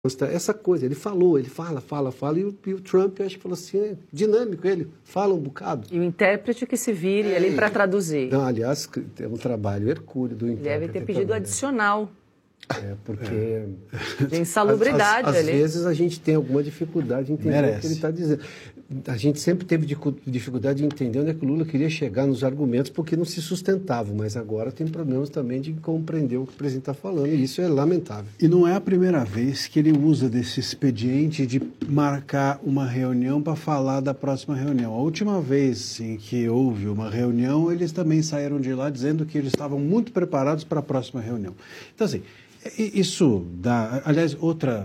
essa coisa, ele fala, e o Trump, eu acho que falou assim, é dinâmico ele, fala um bocado. E o intérprete que se vire ali para traduzir. Não, aliás, é um trabalho hercúleo do intérprete. Deve ter pedido também, adicional. Porque... De insalubridade às ali. vezes a gente tem alguma dificuldade de entender o que ele está dizendo. A gente sempre teve dificuldade de entender onde é que o Lula queria chegar nos argumentos, porque não se sustentavam, mas agora tem problemas também de compreender o que o presidente está falando, e isso é lamentável. E não é a primeira vez que ele usa desse expediente de marcar uma reunião para falar da próxima reunião. A última vez em que houve uma reunião, eles também saíram de lá dizendo que eles estavam muito preparados para a próxima reunião. Então, assim, isso dá... Aliás, outra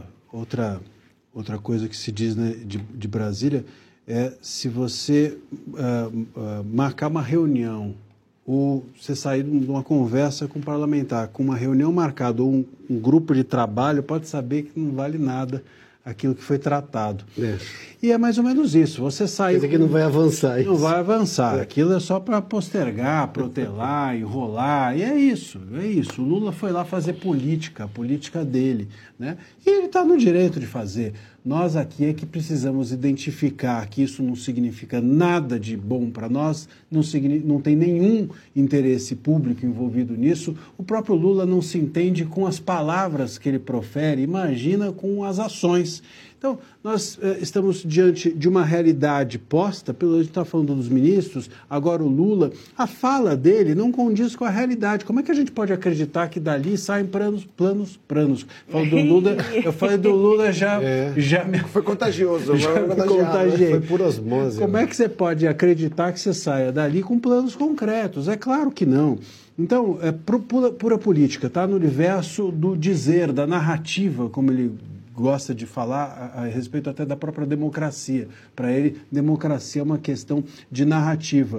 coisa que se diz, né, de Brasília é se você marcar uma reunião ou você sair de uma conversa com um parlamentar, com uma reunião marcada ou um grupo de trabalho, pode saber que não vale nada aquilo que foi tratado. E é mais ou menos isso. Você sai... Quer dizer que não vai avançar. Não vai avançar. Aquilo é só para postergar, protelar, enrolar. E é isso. O Lula foi lá fazer política, a política dele, né? E ele está no direito de fazer. Nós aqui é que precisamos identificar que isso não significa nada de bom para nós, não tem nenhum interesse público envolvido nisso. O próprio Lula não se entende com as palavras que ele profere, imagina com as ações. Então, nós estamos diante de uma realidade posta, a gente está falando dos ministros, agora o Lula, a fala dele não condiz com a realidade. Como é que a gente pode acreditar que dali saem planos? Eu falei do Lula já foi contagioso. Foi por osmose. Como é que você pode acreditar que você saia dali com planos concretos? É claro que não. Então, é pura política, está no universo do dizer, da narrativa, como ele gosta de falar a respeito até da própria democracia. Para ele, democracia é uma questão de narrativa.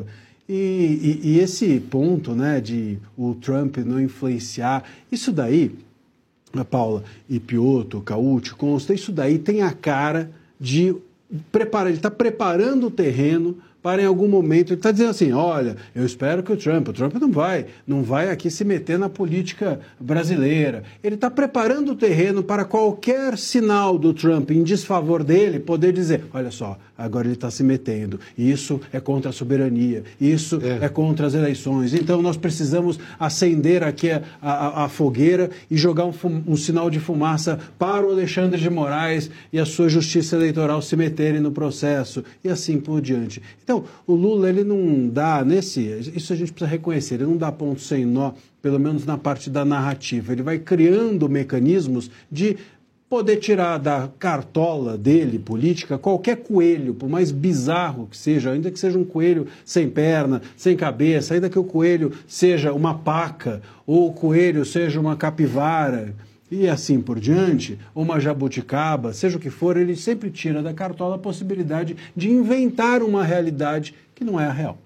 E esse ponto, né, de o Trump não influenciar, isso daí, Paula e Piotr, Caucci, Consta, isso daí tem a cara de preparar, ele está preparando o terreno para em algum momento, ele está dizendo assim, olha, eu espero que o Trump não vai aqui se meter na política brasileira. Ele está preparando o terreno para qualquer sinal do Trump em desfavor dele poder dizer, olha só, agora ele está se metendo, isso é contra a soberania, isso é contra as eleições, então nós precisamos acender aqui a fogueira e jogar um sinal de fumaça para o Alexandre de Moraes e a sua justiça eleitoral se meterem no processo, e assim por diante. Então, o Lula, ele não dá, isso a gente precisa reconhecer, ele não dá ponto sem nó, pelo menos na parte da narrativa. Ele vai criando mecanismos de poder tirar da cartola dele, política, qualquer coelho, por mais bizarro que seja, ainda que seja um coelho sem perna, sem cabeça, ainda que o coelho seja uma paca, ou o coelho seja uma capivara, e assim por diante, ou uma jabuticaba, seja o que for, ele sempre tira da cartola a possibilidade de inventar uma realidade que não é a real.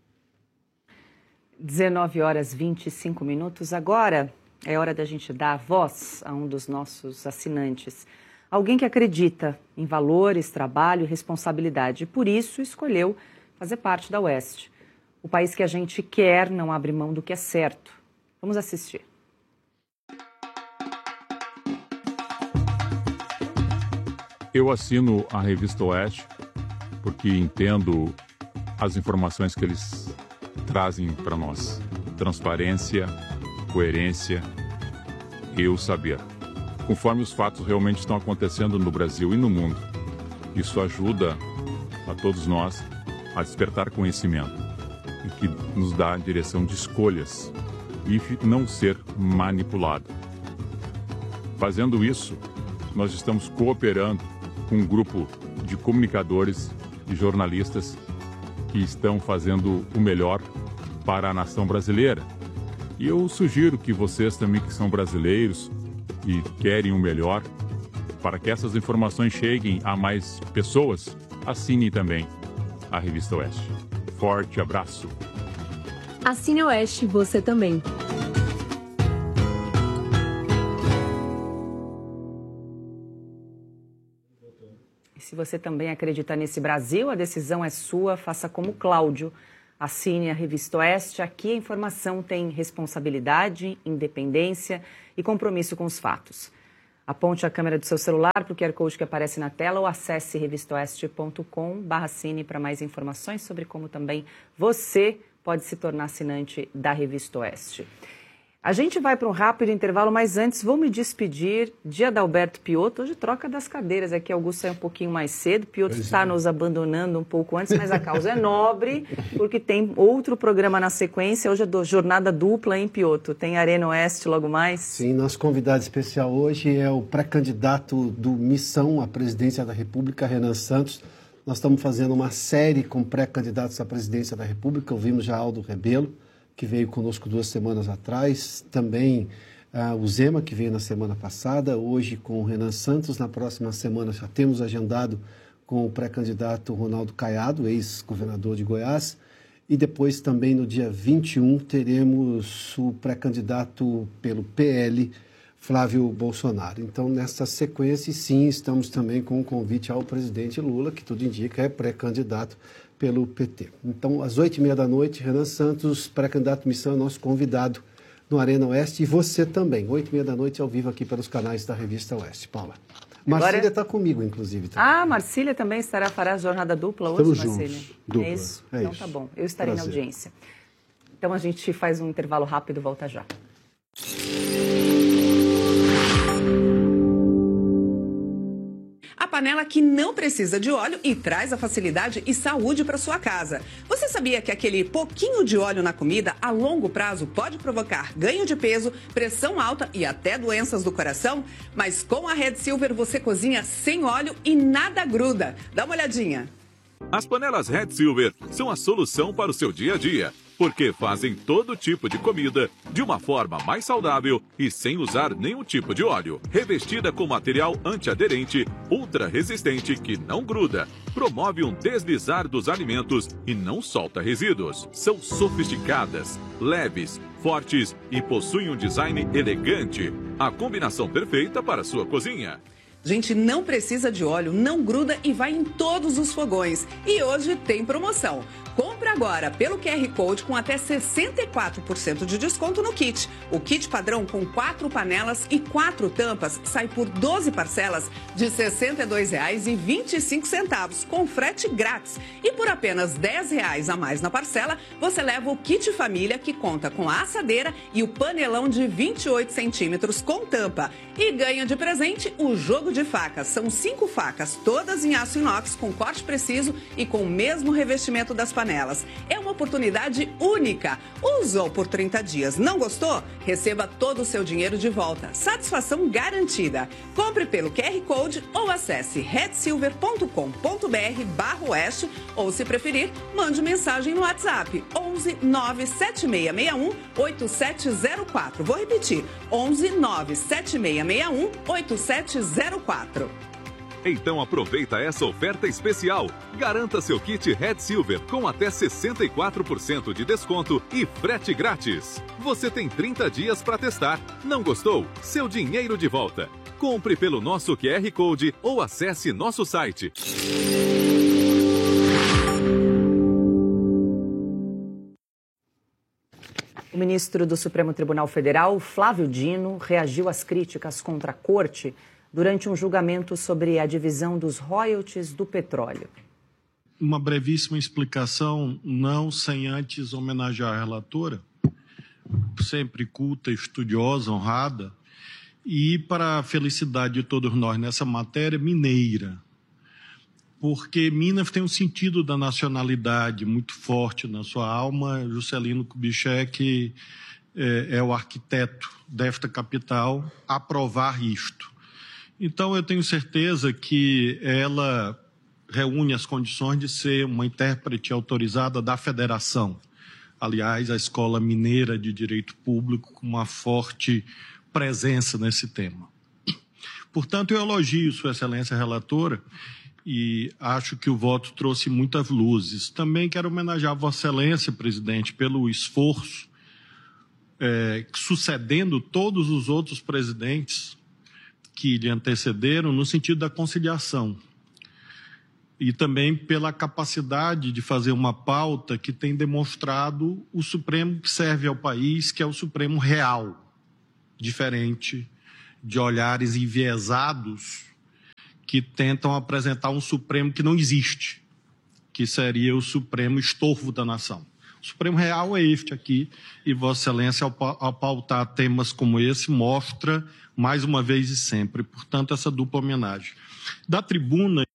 19h25. Agora é hora da gente dar a voz a um dos nossos assinantes. Alguém que acredita em valores, trabalho e responsabilidade e por isso escolheu fazer parte da Oeste. O país que a gente quer não abre mão do que é certo. Vamos assistir. Eu assino a revista Oeste porque entendo as informações que eles trazem para nós. Transparência, coerência e o saber. Conforme os fatos realmente estão acontecendo no Brasil e no mundo. Isso ajuda a todos nós a despertar conhecimento e que nos dá a direção de escolhas e não ser manipulado. Fazendo isso, nós estamos cooperando com um grupo de comunicadores e jornalistas que estão fazendo o melhor para a nação brasileira. E eu sugiro que vocês também que são brasileiros e querem o melhor, para que essas informações cheguem a mais pessoas, assinem também a Revista Oeste. Forte abraço. Assine a Oeste, você também. Se você também acredita nesse Brasil, a decisão é sua, faça como Cláudio. Assine a Revista Oeste. Aqui a informação tem responsabilidade, independência e compromisso com os fatos. Aponte a câmera do seu celular para o QR Code que aparece na tela ou acesse revistaoeste.com/assine para mais informações sobre como também você pode se tornar assinante da Revista Oeste. A gente vai para um rápido intervalo, mas antes vou me despedir de Adalberto Piotto. Hoje troca das cadeiras aqui, Augusto saiu um pouquinho mais cedo, Piotto está nos abandonando um pouco antes, mas a causa é nobre, porque tem outro programa na sequência. Hoje é jornada dupla, hein, Piotto? Tem Arena Oeste logo mais? Sim, nosso convidado especial hoje é o pré-candidato do Missão à Presidência da República, Renan Santos. Nós estamos fazendo uma série com pré-candidatos à Presidência da República. Ouvimos já Aldo Rebelo, que veio conosco 2 semanas atrás, também o Zema, que veio na semana passada, hoje com o Renan Santos, na próxima semana já temos agendado com o pré-candidato Ronaldo Caiado, ex-governador de Goiás, e depois também no dia 21 teremos o pré-candidato pelo PL, Flávio Bolsonaro. Então, nessa sequência, sim, estamos também com um convite ao presidente Lula, que tudo indica é pré-candidato pelo PT. Então, às 8h30 da noite, Renan Santos, pré-candidato Missão, é nosso convidado no Arena Oeste, e você também, 8h30 da noite, ao vivo aqui pelos canais da Revista Oeste. Paula. Marcília está comigo, inclusive. Também. Marcília também fará jornada dupla hoje, Marcília? Dupla. É isso? Então tá bom, eu estarei na audiência. Então a gente faz um intervalo rápido, volta já. A panela que não precisa de óleo e traz a facilidade e saúde para sua casa. Você sabia que aquele pouquinho de óleo na comida, a longo prazo, pode provocar ganho de peso, pressão alta e até doenças do coração? Mas com a Red Silver você cozinha sem óleo e nada gruda. Dá uma olhadinha. As panelas Red Silver são a solução para o seu dia a dia, porque fazem todo tipo de comida de uma forma mais saudável e sem usar nenhum tipo de óleo. Revestida com material antiaderente, ultra resistente que não gruda, promove um deslizar dos alimentos e não solta resíduos. São sofisticadas, leves, fortes e possuem um design elegante. A combinação perfeita para a sua cozinha. Gente, não precisa de óleo, não gruda e vai em todos os fogões. E hoje tem promoção. Compre agora pelo QR Code com até 64% de desconto no kit. O kit padrão com 4 panelas e 4 tampas sai por 12 parcelas de R$ 62,25, com frete grátis. E por apenas R$ 10 a mais na parcela, você leva o kit família, que conta com a assadeira e o panelão de 28 centímetros com tampa. E ganha de presente o jogo de facas. São 5 facas, todas em aço inox, com corte preciso e com o mesmo revestimento das panelas. É uma oportunidade única. Usou por 30 dias, não gostou? Receba todo o seu dinheiro de volta. Satisfação garantida. Compre pelo QR Code ou acesse redsilver.com.br/oeste ou, se preferir, mande mensagem no WhatsApp 11 97661 8704. Vou repetir, 11 97661 8704. Então aproveita essa oferta especial. Garanta seu kit Red Silver com até 64% de desconto e frete grátis. Você tem 30 dias para testar. Não gostou? Seu dinheiro de volta. Compre pelo nosso QR Code ou acesse nosso site. O ministro do Supremo Tribunal Federal, Flávio Dino, reagiu às críticas contra a Corte durante um julgamento sobre a divisão dos royalties do petróleo. Uma brevíssima explicação, não sem antes homenagear a relatora, sempre culta, estudiosa, honrada, e, para a felicidade de todos nós nessa matéria, mineira. Porque Minas tem um sentido da nacionalidade muito forte na sua alma. Juscelino Kubitschek é o arquiteto desta capital a provar isto. Então, eu tenho certeza que ela reúne as condições de ser uma intérprete autorizada da federação. Aliás, a Escola Mineira de Direito Público com uma forte presença nesse tema. Portanto, eu elogio Sua Excelência Relatora e acho que o voto trouxe muitas luzes. Também quero homenagear Vossa Excelência, presidente, pelo esforço, sucedendo todos os outros presidentes que lhe antecederam, no sentido da conciliação. E também pela capacidade de fazer uma pauta que tem demonstrado o Supremo que serve ao país, que é o Supremo real, diferente de olhares enviesados que tentam apresentar um Supremo que não existe, que seria o Supremo estorvo da nação. O Supremo Real é este aqui, e Vossa Excelência, ao pautar temas como esse, mostra, mais uma vez e sempre, portanto, essa dupla homenagem. Da tribuna...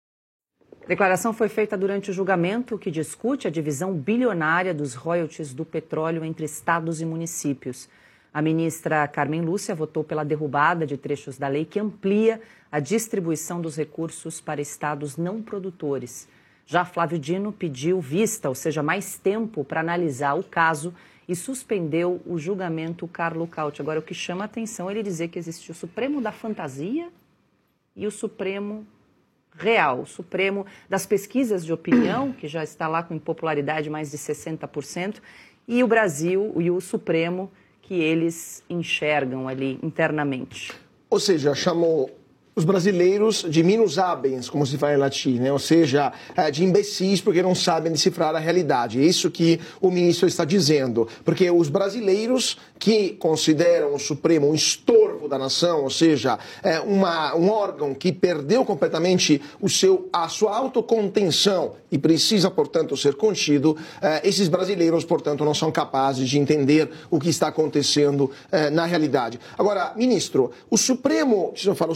A declaração foi feita durante o julgamento que discute a divisão bilionária dos royalties do petróleo entre estados e municípios. A ministra Carmen Lúcia votou pela derrubada de trechos da lei que amplia a distribuição dos recursos para estados não produtores. Já Flávio Dino pediu vista, ou seja, mais tempo para analisar o caso e suspendeu o julgamento Carlo Cauti. Agora, o que chama a atenção é ele dizer que existe o Supremo da fantasia e o Supremo Real, o Supremo das pesquisas de opinião, que já está lá com impopularidade mais de 60%, e o Brasil e o Supremo que eles enxergam ali internamente. Ou seja, chamou os brasileiros de minus habens, como se fala em latim, né? Ou seja, de imbecis porque não sabem decifrar a realidade. É isso que o ministro está dizendo. Porque os brasileiros que consideram o Supremo um estorvo da nação, ou seja, um órgão que perdeu completamente a sua autocontenção e precisa, portanto, ser contido, esses brasileiros, portanto, não são capazes de entender o que está acontecendo na realidade. Agora, ministro, o Supremo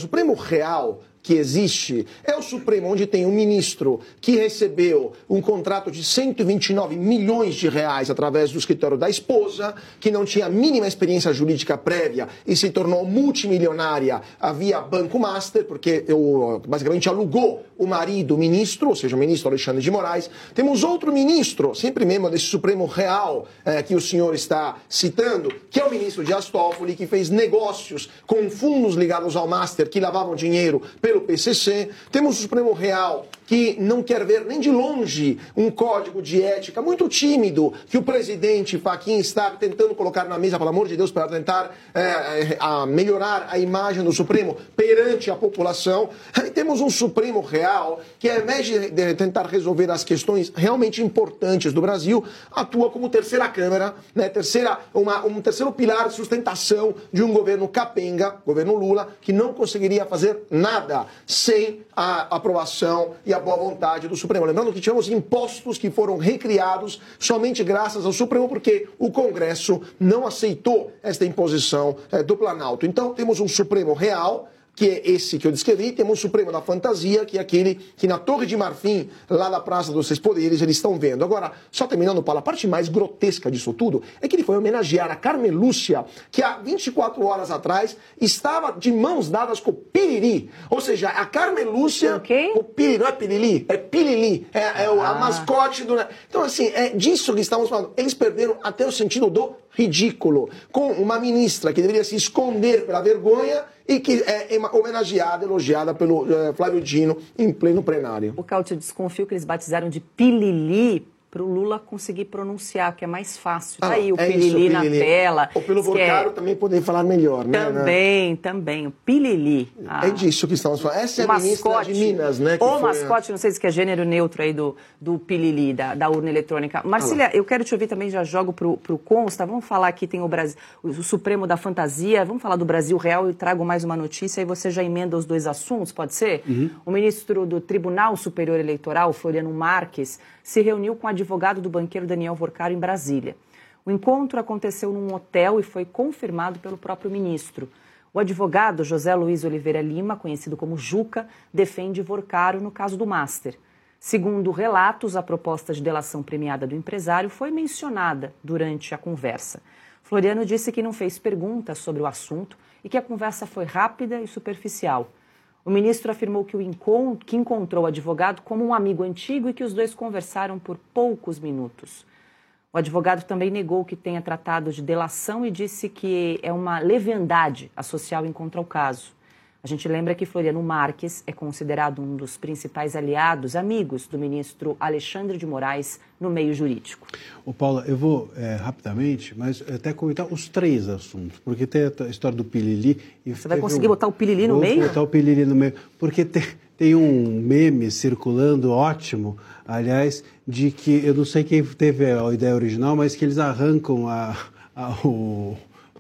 Real que existe é o Supremo, onde tem um ministro que recebeu um contrato de 129 milhões de reais através do escritório da esposa, que não tinha a mínima experiência jurídica prévia e se tornou multimilionária via Banco Master, porque basicamente alugou o marido, o ministro, ou seja, o ministro Alexandre de Moraes. Temos outro ministro, sempre mesmo desse Supremo Real que o senhor está citando, que é o ministro Dias Toffoli, que fez negócios com fundos ligados ao Master que lavavam dinheiro pelo PCC. Temos o Supremo Real, que não quer ver nem de longe um código de ética muito tímido que o presidente Fachin está tentando colocar na mesa, pelo amor de Deus, para tentar melhorar a imagem do Supremo perante a população. E temos um Supremo Real que, ao invés de tentar resolver as questões realmente importantes do Brasil, atua como terceira Câmara, né, um terceiro pilar de sustentação de um governo capenga, governo Lula, que não conseguiria fazer nada sem a aprovação e a boa vontade do Supremo. Lembrando que tivemos impostos que foram recriados somente graças ao Supremo, porque o Congresso não aceitou esta imposição do Planalto. Então, temos um Supremo Real, que é esse que eu descrevi, temos o Supremo da Fantasia, que é aquele que na Torre de Marfim, lá na Praça dos Seis Poderes, eles estão vendo. Agora, só terminando, Paulo, a parte mais grotesca disso tudo é que ele foi homenagear a Carmen Lúcia, que há 24 horas atrás estava de mãos dadas com o Piriri. Ou seja, a Carmen Lúcia... O Piriri, não é Pirili, é Pilili, a mascote do... Então, assim, é disso que estamos falando. Eles perderam até o sentido do ridículo, com uma ministra que deveria se esconder pela vergonha e que é homenageada, elogiada pelo Flávio Dino em pleno plenário. O Cauti desconfio que eles batizaram de Pilili para o Lula conseguir pronunciar, que é mais fácil. Tá aí o Pilili na tela. Ou pelo Vorcaro também poder falar melhor, né? Também. O Pilili. É disso que estamos falando. Essa é a ministra de Minas, né? O mascote, não sei se é gênero neutro aí do Pilili, da urna eletrônica. Marcília, eu quero te ouvir também, já jogo pro Consta. Vamos falar aqui, tem o Supremo da Fantasia, vamos falar do Brasil Real e trago mais uma notícia, aí você já emenda os dois assuntos, pode ser? Uhum. O ministro do Tribunal Superior Eleitoral, Floriano Marques, se reuniu com o advogado do banqueiro Daniel Vorcaro em Brasília. O encontro aconteceu num hotel e foi confirmado pelo próprio ministro. O advogado José Luiz Oliveira Lima, conhecido como Juca, defende Vorcaro no caso do Master. Segundo relatos, a proposta de delação premiada do empresário foi mencionada durante a conversa. Floriano disse que não fez perguntas sobre o assunto e que a conversa foi rápida e superficial. O ministro afirmou que encontrou o advogado como um amigo antigo e que os dois conversaram por poucos minutos. O advogado também negou que tenha tratado de delação e disse que é uma leviandade associar o encontro ao caso. A gente lembra que Floriano Marques é considerado um dos principais aliados, amigos do ministro Alexandre de Moraes no meio jurídico. Ô Paula, eu vou rapidamente, mas até comentar os três assuntos, porque tem a história do Pilili... Você vai conseguir botar o Pilili no meio? Vou botar o Pilili no meio, porque tem um meme circulando, ótimo, aliás, de que, eu não sei quem teve a ideia original, mas que eles arrancam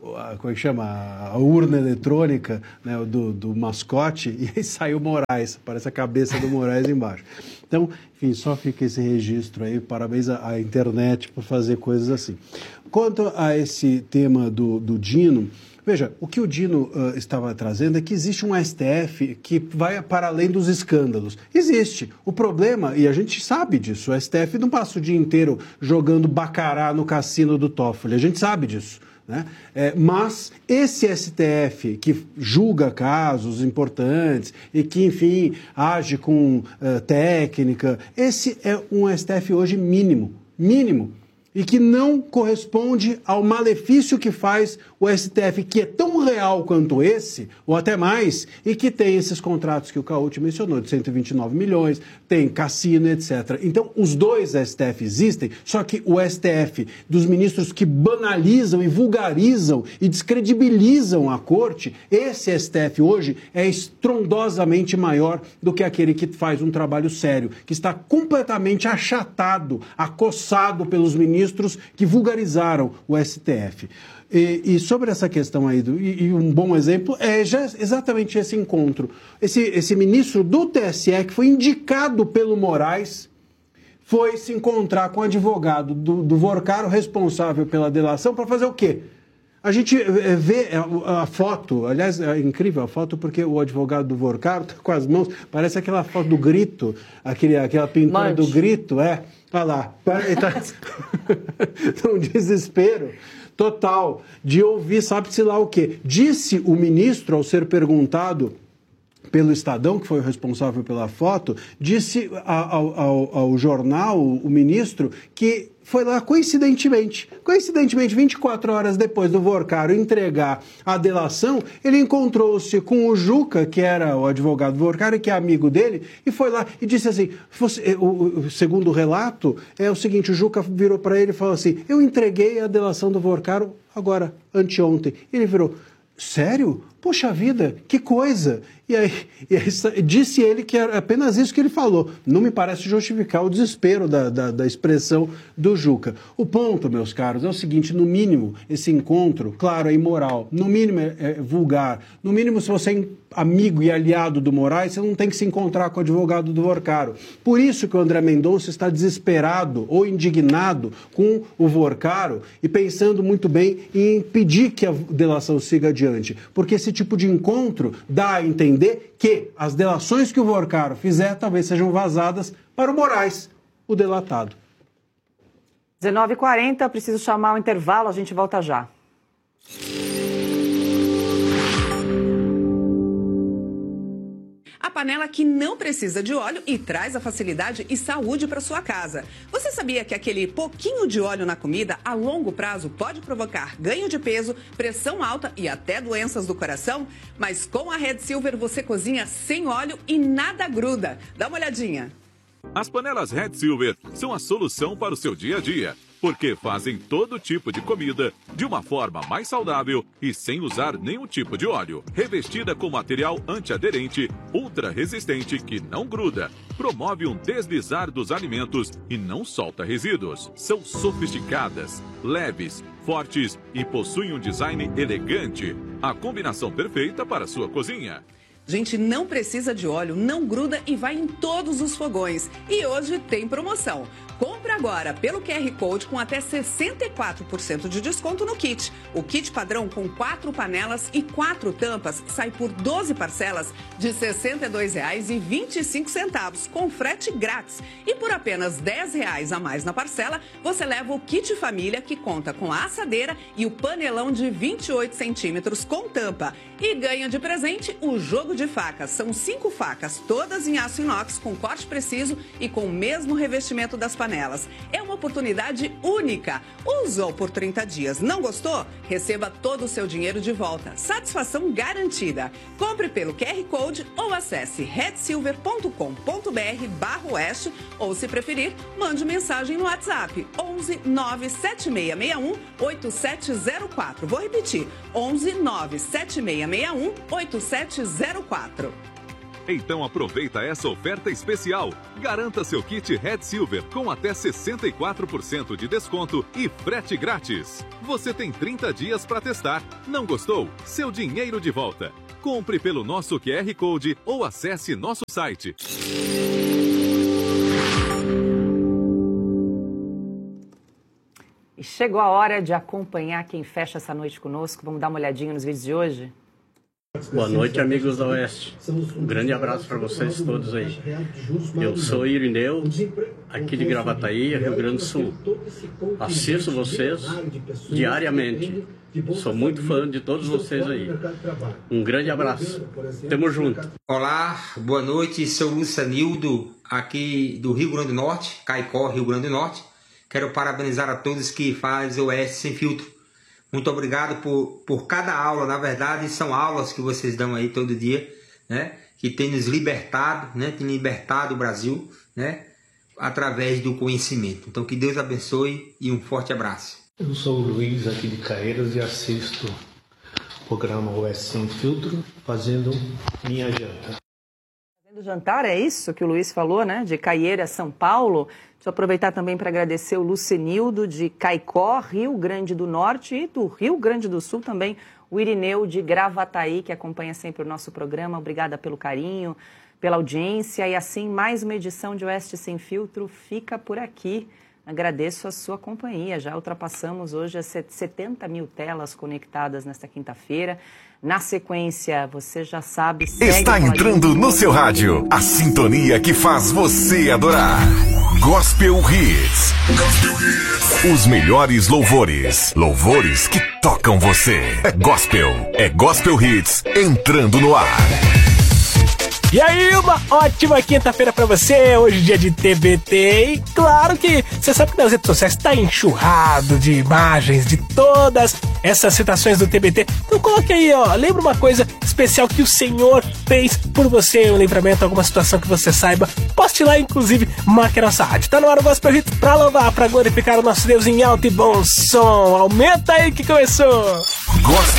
como é que chama? A urna eletrônica, né, do mascote, e aí saiu Moraes, parece a cabeça do Moraes embaixo. Então, enfim, só fica esse registro aí, parabéns à internet por fazer coisas assim. Quanto a esse tema do Dino, veja, o que o Dino estava trazendo é que existe um STF que vai para além dos escândalos. Existe. O problema, e a gente sabe disso, o STF não passa o dia inteiro jogando bacará no cassino do Toffoli, a gente sabe disso. Né? Mas esse STF que julga casos importantes e que, enfim, age com técnica, esse é um STF hoje mínimo, e que não corresponde ao malefício que faz o STF, que é tão real quanto esse, ou até mais, e que tem esses contratos que o Cauty mencionou, de 129 milhões, tem cassino, etc. Então, os dois STF existem, só que o STF dos ministros que banalizam e vulgarizam e descredibilizam a corte, esse STF hoje é estrondosamente maior do que aquele que faz um trabalho sério, que está completamente achatado, acossado pelos ministros que vulgarizaram o STF. E sobre essa questão aí, e um bom exemplo é exatamente esse encontro. Esse ministro do TSE, que foi indicado pelo Moraes, foi se encontrar com o advogado do Vorcaro, responsável pela delação, para fazer o quê? A gente vê a foto, aliás, é incrível a foto, porque o advogado do Vorcaro está com as mãos, parece aquela foto do grito, aquela pintura do grito, olha lá, está um desespero total de ouvir, sabe-se lá o quê. Disse o ministro, ao ser perguntado pelo Estadão, que foi o responsável pela foto, disse ao jornal, o ministro, que foi lá coincidentemente, 24 horas depois do Vorcaro entregar a delação, ele encontrou-se com o Juca, que era o advogado do Vorcaro, que é amigo dele, e foi lá e disse assim, segundo o relato, é o seguinte, o Juca virou para ele e falou assim, eu entreguei a delação do Vorcaro agora, anteontem. Ele virou, sério? Poxa vida, que coisa! E aí disse ele que era apenas isso que ele falou. Não me parece justificar o desespero da expressão do Juca. O ponto, meus caros, é o seguinte, no mínimo, esse encontro, claro, é imoral, no mínimo é vulgar, no mínimo, se você é amigo e aliado do Moraes, você não tem que se encontrar com o advogado do Vorcaro. Por isso que o André Mendonça está desesperado ou indignado com o Vorcaro e pensando muito bem em impedir que a delação siga adiante. Porque esse tipo de encontro dá a entender que as delações que o Vorcaro fizer talvez sejam vazadas para o Moraes, o delatado. 19h40, preciso chamar o intervalo, a gente volta já. A panela que não precisa de óleo e traz a facilidade e saúde para sua casa. Você sabia que aquele pouquinho de óleo na comida, a longo prazo, pode provocar ganho de peso, pressão alta e até doenças do coração? Mas com a Red Silver você cozinha sem óleo e nada gruda. Dá uma olhadinha. As panelas Red Silver são a solução para o seu dia a dia, porque fazem todo tipo de comida de uma forma mais saudável e sem usar nenhum tipo de óleo. Revestida com material antiaderente, ultra resistente que não gruda, promove um deslizar dos alimentos e não solta resíduos. São sofisticadas, leves, fortes e possuem um design elegante. A combinação perfeita para a sua cozinha. Gente, não precisa de óleo, não gruda e vai em todos os fogões. E hoje tem promoção. Compre agora pelo QR Code com até 64% de desconto no kit. O kit padrão com 4 panelas e 4 tampas sai por 12 parcelas de R$ 62,25 com frete grátis. E por apenas R$ 10 a mais na parcela, você leva o kit família que conta com a assadeira e o panelão de 28 centímetros com tampa. E ganha de presente o jogo de facas. São 5 facas, todas em aço inox com corte preciso e com o mesmo revestimento das panelas. É uma oportunidade única. Usou por 30 dias, não gostou? Receba todo o seu dinheiro de volta. Satisfação garantida. Compre pelo QR Code ou acesse redsilver.com.br/oeste ou, se preferir, mande mensagem no WhatsApp 11 97661 8704. Vou repetir, 11 97661 8704. Então aproveita essa oferta especial. Garanta seu kit Red Silver com até 64% de desconto e frete grátis. Você tem 30 dias para testar. Não gostou? Seu dinheiro de volta. Compre pelo nosso QR Code ou acesse nosso site. E chegou a hora de acompanhar quem fecha essa noite conosco. Vamos dar uma olhadinha nos vídeos de hoje? Boa noite, amigos da Oeste. Um grande abraço para vocês todos aí. Eu sou Irineu, aqui de Gravataí, Rio Grande do Sul. Assisto vocês diariamente. Sou muito fã de todos vocês aí. Um grande abraço. Tamo junto. Olá, boa noite. Sou Lucenildo, aqui do Rio Grande do Norte, Caicó, Rio Grande do Norte. Quero parabenizar a todos que fazem o Oeste Sem Filtro. Muito obrigado por cada aula. Na verdade, são aulas que vocês dão aí todo dia, né? Que tem nos libertado, né? Tem libertado o Brasil, né? Através do conhecimento. Então, que Deus abençoe e um forte abraço. Eu sou o Luiz, aqui de Caeiras, e assisto o programa Oeste Sem Filtro, fazendo minha janta. Fazendo jantar, é isso que o Luiz falou, né? De Caieiras, São Paulo. Deixa eu aproveitar também para agradecer o Lucenildo, de Caicó, Rio Grande do Norte, e do Rio Grande do Sul também, o Irineu, de Gravataí, que acompanha sempre o nosso programa. Obrigada pelo carinho, pela audiência. E assim, mais uma edição de Oeste Sem Filtro fica por aqui. Agradeço a sua companhia. Já ultrapassamos hoje as 70 mil telas conectadas nesta quinta-feira. Na sequência, você já sabe... Está entrando no seu rádio a sintonia que faz você adorar. Gospel Hits. Os melhores louvores. Louvores que tocam você. É Gospel Hits entrando no ar. E aí, uma ótima quinta-feira pra você, hoje dia de TBT, e claro que você sabe que nas redes sociais tá enxurrado de imagens de todas essas citações do TBT, então coloque aí, ó, lembra uma coisa especial que o Senhor fez por você, um livramento, alguma situação que você saiba, poste lá, inclusive, marque a nossa rádio. Tá no ar o Gospel Hits pra louvar, pra glorificar o nosso Deus em alto e bom som, aumenta aí que começou!